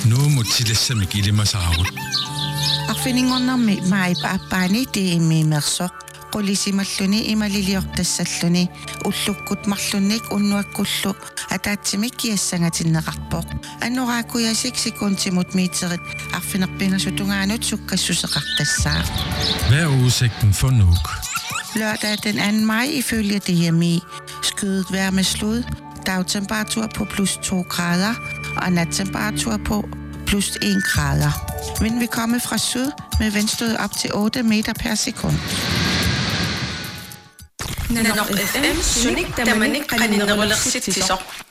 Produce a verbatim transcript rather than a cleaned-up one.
Nu må tillæssamik ilmasaarut. Arfiningernermi maipaapaani tiimmiimersoq qulisimalluni imaliliortassalluni ullukkut marlunnik unnuakkullu ataatsimik kiassangatinneqarpoq annoraakuyasik sekuntimut miiterit arfinerpingersutungaanut sukkassuseqartassaa. Hvad er udsigten for nu? Lørdag den anden maj ifølge D M I skydet vejr med slud, dagtemperatur på plus to grader og nattemperatur på plus en grader. Vind vil komme fra syd med vindstød op til otte meter per sekund. Nanok F M, Sunik, Damanik, Kaninderullersit, Tisok.